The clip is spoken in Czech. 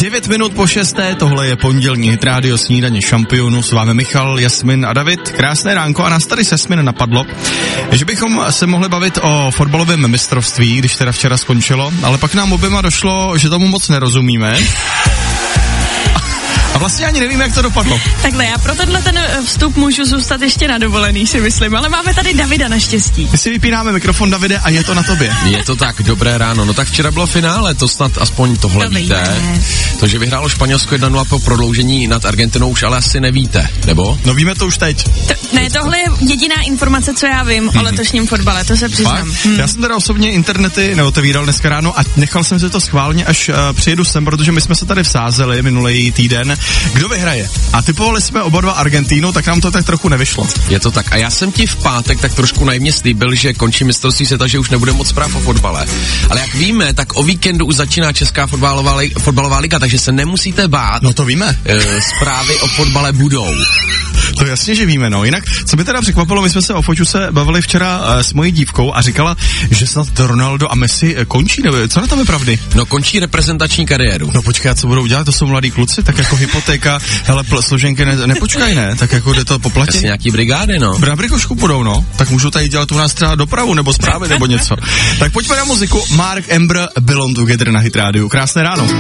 9 minut po 6. Tohle je pondělní Hit Radio Snídaně šampionů. S vámi Michal, Jasmin a David. Krásné ránko a nás tady s Jasmin napadlo, že bychom se mohli bavit o fotbalovém mistrovství, když teda včera skončilo, ale pak nám oběma došlo, že tomu moc nerozumíme. A vlastně ani nevím, jak to dopadlo. Takhle, já pro tenhle ten vstup můžu zůstat ještě na dovolený, si myslím, ale máme tady Davida naštěstí. My si vypínáme mikrofon, Davide, a je to na tobě. Je to tak, dobré ráno. No tak včera bylo finále, to snad aspoň tohle víte. To, že vyhrálo Španělsko 1-0 po prodloužení nad Argentinou, už ale asi nevíte, nebo? No víme to už teď. Tohle je jediná informace, co já vím o letošním fotbale, to se přiznám. Já jsem teda osobně internety neotevíral dneska ráno a nechal jsem si to schválně, až přijedu sem, protože my jsme se tady vsázeli minulý týden. Kdo vyhraje? A typovali jsme oba dva Argentínu, tak nám to tak trochu nevyšlo. Je to tak. A já jsem ti v pátek tak trošku naivně slíbil, že končí mistrovství světa, že už nebude moc zpráv o fotbale. Ale jak víme, tak o víkendu už začíná Česká fotbalová liga, takže se nemusíte bát. No to víme. Zprávy o fotbale budou. To jasně, že víme, no. Jinak, co by teda překvapilo, my jsme se o Foťu se bavili včera s mojí dívkou a říkala, že snad Ronaldo a Messi končí, nebo co na tom je pravdy? No končí reprezentační kariéru. No počkej, co budou dělat, to jsou mladí kluci, tak jako hypotéka, hele, složenky nepočkaj, ne, tak jako jde to poplatí. Asi nějaký brigády, no. Brikošku budou, no, tak můžou tady dělat u nás třeba dopravu, nebo zprávy, nebo něco. Tak pojďme na muziku, Mark Ember, Belong Together na Hit Radio. Krásné ráno.